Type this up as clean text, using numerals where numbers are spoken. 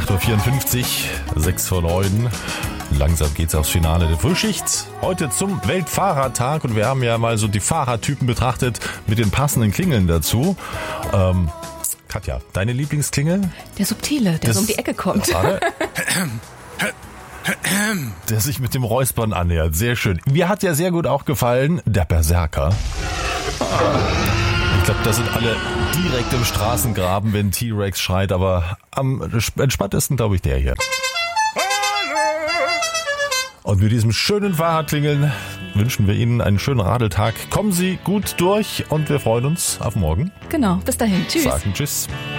8.54 Uhr, 6 vor 9. Langsam geht's aufs Finale der Frühschicht. Heute zum Weltfahrradtag und wir haben ja mal so die Fahrradtypen betrachtet mit den passenden Klingeln dazu. Katja, deine Lieblingsklingel? Der subtile, der so um die Ecke kommt. Der sich mit dem Räuspern annähert. Sehr schön. Mir hat ja sehr gut auch gefallen, der Berserker. Ich glaube, da sind alle direkt im Straßengraben, wenn T-Rex schreit, aber am entspanntesten, glaube ich, der hier. Und mit diesem schönen Fahrradklingeln wünschen wir Ihnen einen schönen Radeltag. Kommen Sie gut durch und wir freuen uns auf morgen. Genau, bis dahin. Tschüss. Sagen Tschüss.